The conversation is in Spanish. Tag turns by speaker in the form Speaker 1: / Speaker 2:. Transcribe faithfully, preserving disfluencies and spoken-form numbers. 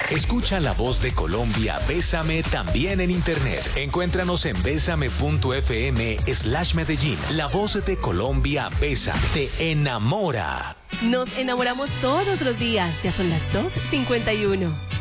Speaker 1: Escucha la voz de Colombia, Bésame también en internet. Encuéntranos en bésame.fm slash Medellín. La voz de Colombia, Bésame, te enamora.
Speaker 2: Nos enamoramos todos los días. Ya son las dos cincuenta y uno.